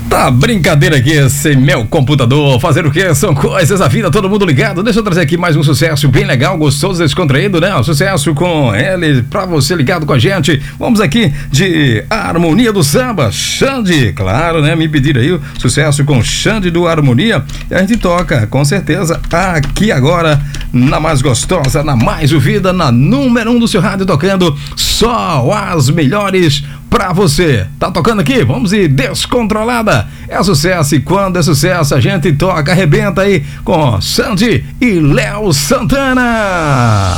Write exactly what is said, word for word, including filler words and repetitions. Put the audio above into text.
Tá brincadeira aqui esse meu computador, fazer o quê? São coisas da vida, todo mundo ligado. Deixa eu trazer aqui mais um sucesso bem legal, gostoso, descontraído, né? Um sucesso com ele, pra você ligado com a gente. Vamos aqui de Harmonia do Samba, Xande, claro, né? Me pediram aí o sucesso com Xande do Harmonia. E a gente toca, com certeza, aqui agora, na mais gostosa, na mais ouvida, na número um do seu rádio, tocando só as melhores pra você. Tá tocando aqui? Vamos ir descontrolada. É sucesso e quando é sucesso a gente toca, arrebenta aí com Xande e Léo Santana.